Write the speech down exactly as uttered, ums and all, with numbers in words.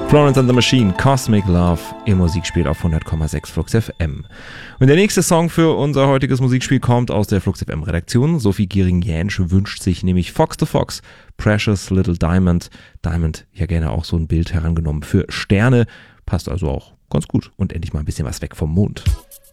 Florence and the Machine, Cosmic Love, im Musikspiel auf hundert Komma sechs Flux F M. Und der nächste Song für unser heutiges Musikspiel kommt aus der Flux F M Redaktion. Sophie Giering-Jänsch wünscht sich nämlich Fox to Fox, Precious Little Diamond. Diamond, ja gerne auch so ein Bild herangenommen für Sterne, passt also auch ganz gut und endlich mal ein bisschen was weg vom Mond.